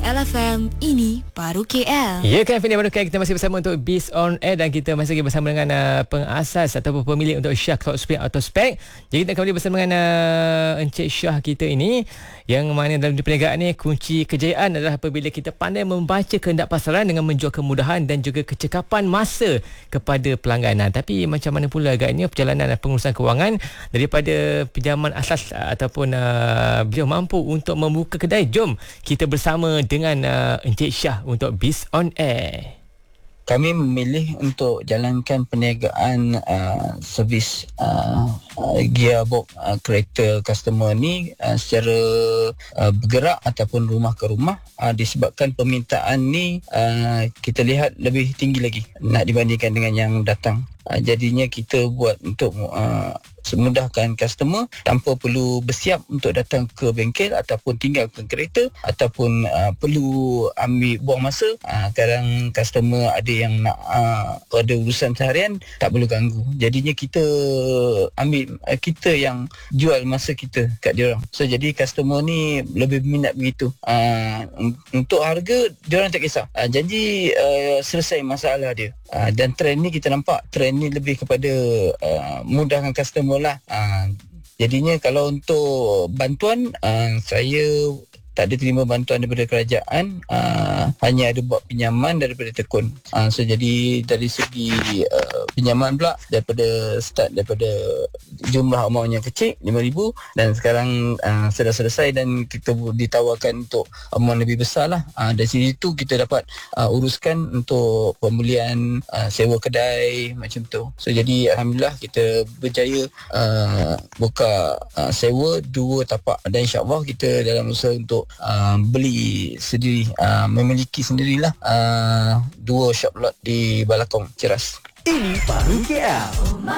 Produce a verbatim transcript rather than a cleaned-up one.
L F M, ini Baru K L. Ya kan, Fini Baru K L, kita masih bersama untuk Biz on Air dan kita masih lagi bersama dengan uh, pengasas ataupun pemilik untuk Syah Cloud Spec Auto Spec. Jadi kita kembali bersama dengan uh, Encik Syah kita ini, yang mana dalam perniagaan ni kunci kejayaan adalah apabila kita pandai membaca kehendak pasaran dengan menjual kemudahan dan juga kecekapan masa kepada pelanggan. Nah, tapi macam mana pula agaknya perjalanan pengurusan kewangan daripada pinjaman asas uh, ataupun uh, beliau mampu untuk membuka kedai. Jom kita bersama dengan uh, Encik Syah untuk Biz on Air. Kami memilih untuk jalankan perniagaan uh, servis uh, uh, gearbox uh, kereta customer ni uh, secara uh, bergerak ataupun rumah ke rumah uh, disebabkan permintaan ni uh, kita lihat lebih tinggi lagi nak dibandingkan dengan yang datang. Uh, jadinya kita buat untuk uh, memudahkan customer tanpa perlu bersiap untuk datang ke bengkel ataupun tinggalkan kereta ataupun uh, perlu ambil buang masa. Uh, kadang customer ada yang nak uh, ada urusan seharian, tak perlu ganggu. Jadinya kita ambil uh, kita yang jual masa kita kat diorang. So jadi customer ni lebih minat begitu. Uh, untuk harga diorang tak kisah. Uh, janji uh, selesai masalah dia. Uh, dan trend ni kita nampak trend ni lebih kepada uh, mudahkan customer lah. Uh, jadinya kalau untuk bantuan uh, saya tak ada terima bantuan daripada kerajaan, uh, hanya ada buat pinjaman daripada tekun. Uh, so jadi dari segi uh, pinjaman pula daripada start daripada jumlah amount yang kecil lima ribu dan sekarang uh, sudah selesai dan kita ditawarkan untuk amount lebih besar lah. Uh, dari situ kita dapat uh, uruskan untuk pemulihan uh, sewa kedai macam tu. So jadi alhamdulillah kita berjaya uh, buka uh, sewa dua tapak dan insyaAllah kita dalam usaha untuk Uh, beli sendiri, uh, memiliki sendirilah uh, dua shop lot di Balakong, Ceras. Ini Baru K L.